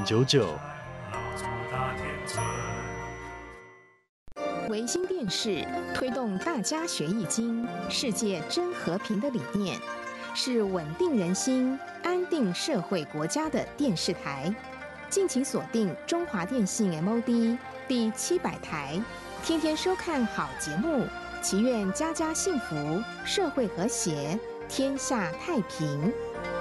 99。 维新电视推动大家学易经、世界真和平的理念，是稳定人心、安定社会国家的电视台。敬请锁定中华电信 MOD 第700台，天天收看好节目，祈愿家家幸福，社会和谐，天下太平。